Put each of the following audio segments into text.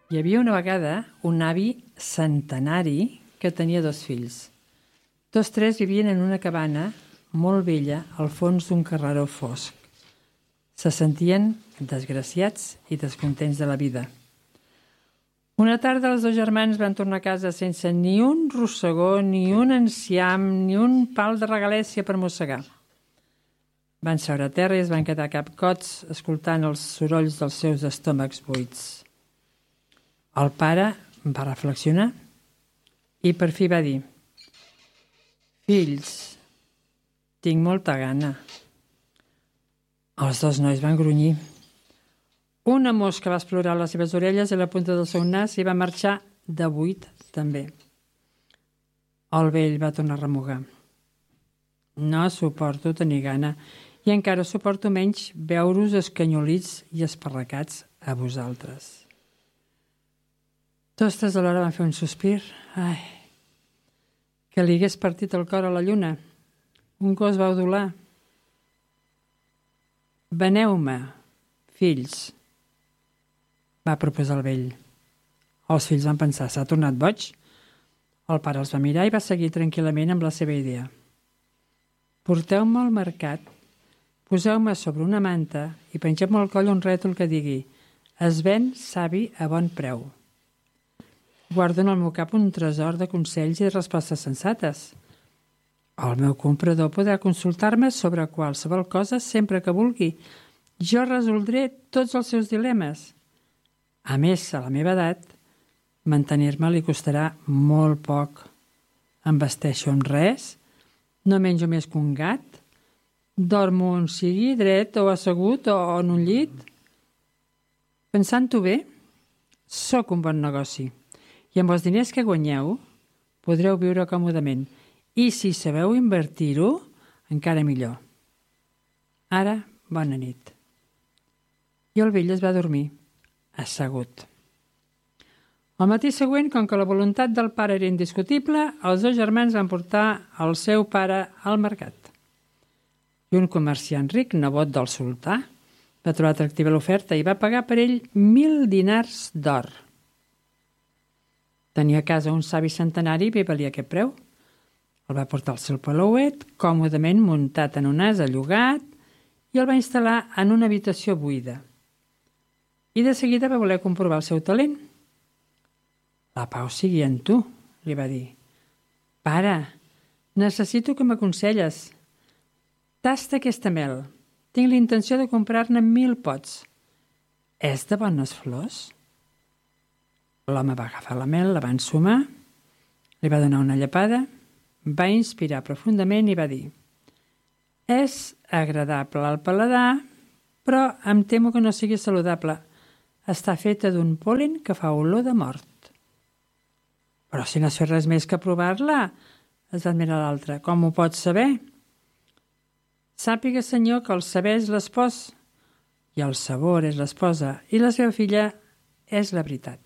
Hi havia una vegada un avi centenari que tenia 2 fills. Tots 3 vivien en una cabana molt vella al fons d'un carreró fosc. Se sentien desgraciats i descontents de la vida. Una tarda els 2 germans van tornar a casa sense ni un rossegó, ni un enciam, ni un pal de regalèssia per mossegar. Van seure a terra i es van quedar capcots escoltant els sorolls dels seus estómacs buits. El pare va reflexionar i per fi va dir: «Fills, tinc molta gana». Els 2 nois van grunyir. Una mosca va explorar les seves orelles i la punta del seu nas i va marxar de buit també. El vell va tornar a remugar. «No suporto tenir gana i encara suporto menys veure-us escanyolits i esparracats a vosaltres». Tots 3 alhora van fer un sospir. Ai, que li hagués partit el cor a la lluna. Un gos va udolar. «Veneu-me, fills», va proposar el vell. Els fills van pensar: «S'ha tornat boig?» El pare els va mirar i va seguir tranquil·lament amb la seva idea. «Porteu-me al mercat, poseu-me sobre una manta i pengeu-me al coll un rètol que digui: es ven savi a bon preu. Guardo en el meu cap un tresor de consells i de respostes sensates. El meu comprador podrà consultar-me sobre qualsevol cosa sempre que vulgui. Jo resoldré tots els seus dilemes. A més, a la meva edat, mantenir-me li costarà molt poc. Em vesteixo amb res, no menjo més que un gat, dormo on sigui, dret o assegut o en un llit. Pensant-ho bé, sóc un bon negoci. I amb els diners que guanyeu podreu viure còmodament. I si sabeu invertir-ho, encara millor. Ara, bona nit». I el vell es va dormir, assegut. Al matí següent, com que la voluntat del pare era indiscutible, els 2 germans van portar el seu pare al mercat. I un comerciant ric, nebot del sultà, va trobar atractiva l'oferta i va pagar per ell 1.000 dinars d'or. Tenia a casa un savi centenari i bé valia aquest preu. El va portar al seu palauet, còmodament muntat en un as allogat, i el va instal·lar en una habitació buida. I de seguida va voler comprovar el seu talent. «La pau sigui en tu», li va dir. «Pare, necessito que m'aconselles. Tasta aquesta mel. Tinc la intenció de comprar-ne 1.000 pots. És de bones flors?» L'home va agafar la mel, la va ensumar, li va donar una llepada, va inspirar profundament i va dir: «És agradable al paladar, però em temo que no sigui saludable. Està feta d'un pol·len que fa olor de mort». «Però si no has fet res més que provar-la», es va admirar l'altre. «Com ho pots saber?» «Sàpiga, senyor, que el saber és l'espòs, i el sabor és l'esposa, i la seva filla és la veritat».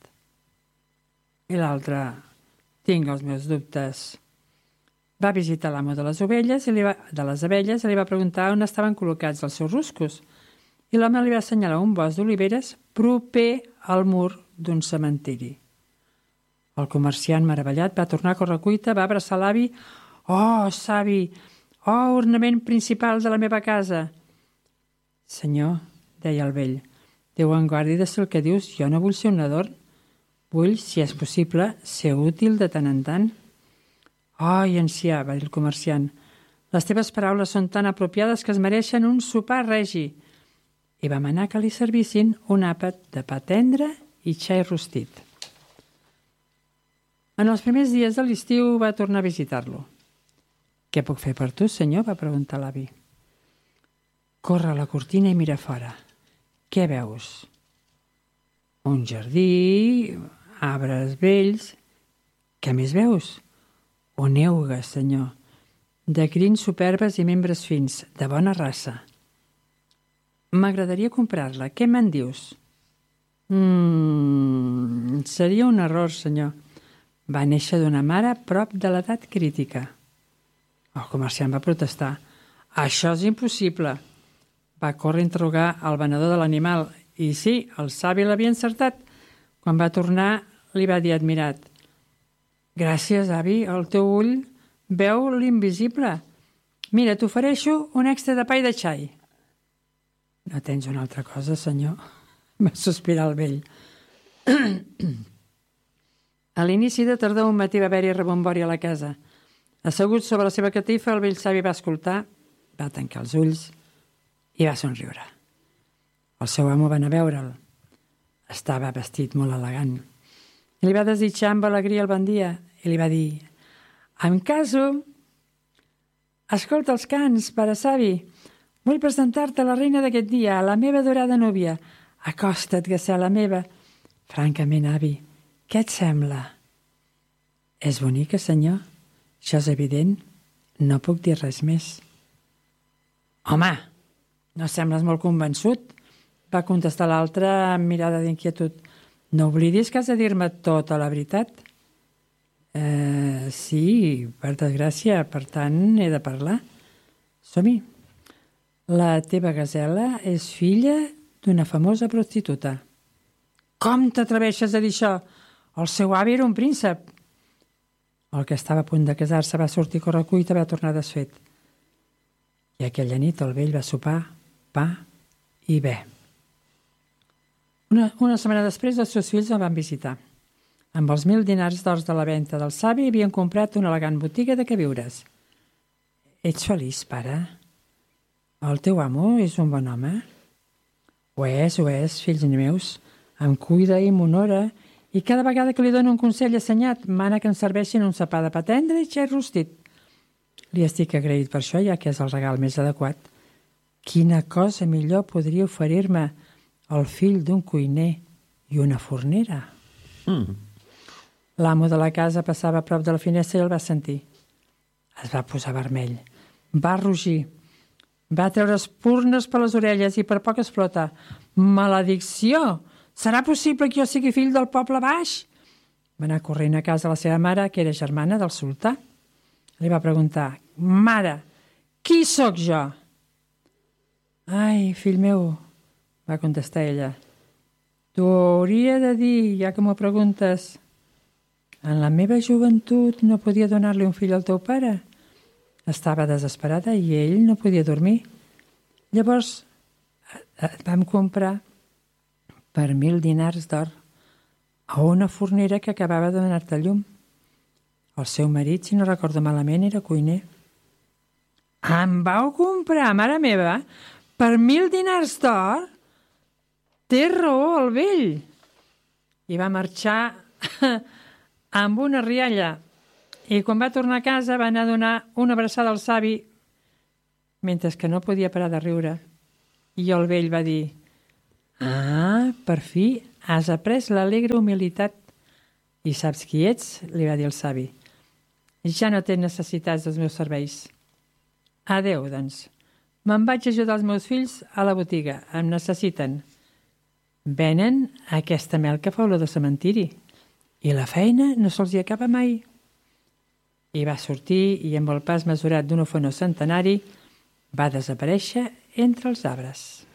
I l'altre: «Tinc els meus dubtes». Va visitar l'amo de les abelles i li va preguntar on estaven col·locats els seus ruscos. I l'home li va assenyalar un bosc d'oliveres proper al mur d'un cementiri. El comerciant, meravellat, va tornar a correcuita, va abraçar l'avi. «Oh, savi! Oh, ornament principal de la meva casa!» «Senyor», deia el vell, «Déu en guardi de ser el que dius, jo no vull ser un adorn. Vull, si és possible, ser útil de tant en tant». «Ai, ancià», va dir el comerciant, «les teves paraules són tan apropiades que es mereixen un sopar regi». I va manar que li servissin un àpat de pa tendre i xai rostit. En els primers dies de l'estiu va tornar a visitar-lo. «Què puc fer per tu, senyor?», va preguntar l'avi. «Corre a la cortina i mira fora. Què veus?» «Un jardí, arbres vells». «Què més veus?» «Un euga, senyor, de crins superbes i membres fins, de bona raça». «M'agradaria comprar-la. Què me'n dius?» Seria un error, senyor. Va néixer d'una mare prop de l'edat crítica». El comerciant va protestar. «Això és impossible». Va córrer a interrogar el venedor de l'animal i sí, el savi l'havia encertat. Quan va tornar, li va dir admirat: «Gràcies, avi, el teu ull veu l'invisible. Mira, t'ofereixo un extra de pa i de xai». «No tens una altra cosa, senyor?», va sospirar el vell. A l'inici de tardor un matí va haver-hi rebombori a la casa. Assegut sobre la seva catifa, el vell savi va escoltar, va tancar els ulls i va somriure. El seu amo va anar a veure'l. Estava vestit molt elegant. I li va desitjar amb alegria el bon dia i li va dir: «Em caso. Escolta els cants, pare savi. Vull presentar-te la reina d'aquest dia, la meva adorada núvia. Acosta't, que sé la meva». «Francament, avi, què et sembla?» «És bonica, senyor. Això és evident. No puc dir res més». «Home, no sembles molt convençut», va contestar l'altre amb mirada d'inquietud. «No oblidis que has de dir-me tota la veritat». Sí, per desgràcia, per tant, he de parlar. Som-hi. La teva gasela és filla d'una famosa prostituta». «Com t'atreveixes a dir això? El seu avi era un príncep». El que estava a punt de casar-se va sortir a correcuita i va tornar desfet. I aquella nit el vell va sopar pa i bé. Una setmana després els seus fills el van visitar. Amb els 1.000 dinars d'ors de la venda del savi havien comprat una elegant botiga de queviures. «Ets feliç, pare? El teu amo és un bon home?» Ho és, fills meus. Em cuida i m'honora, i cada vegada que li dono un consell assenyat mana que em serveixin un sopar de pa tendre i xai rostit. Li estic agraït per això, ja que és el regal més adequat. Quina cosa millor podria oferir-me el fill d'un cuiner i una fornera?» L'amo de la casa passava a prop de la finestra i el va sentir. Es va posar vermell, va rugir, va treure espurnes per les orelles i per poc explota. «Maledicció! Serà possible que jo sigui fill del poble baix?» Va anar corrent a casa de la seva mare, que era germana del sultà. Li va preguntar: «Mare, qui sóc jo?» «Ai, fill meu», va contestar ella, «t'ho hauria de dir, ja que m'ho preguntes. En la meva joventut no podia donar-li un fill al teu pare. Estava desesperada i ell no podia dormir. Llavors et vam comprar per 1.000 dinars d'or a una fornera que acabava de donar-te a llum. El seu marit, si no recordo malament, era cuiner». «Em vau comprar, mare meva, per 1.000 dinars d'or?» «Té raó el vell». I va marxar amb una rialla, i quan va tornar a casa va anar a donar una abraçada al savi, mentre que no podia parar de riure. I el vell va dir: «Ah, per fi has après l'alegre humilitat. I saps qui ets?», li va dir el savi. «Ja no tens necessitats dels meus serveis. Adeu, doncs. Me'n vaig ajudar els meus fills a la botiga. Em necessiten. Venen aquesta mel que fa olor de cementiri. I la feina no se'ls hi acaba mai». I va sortir i amb el pas mesurat d'un ofenor centenari va desaparèixer entre els arbres.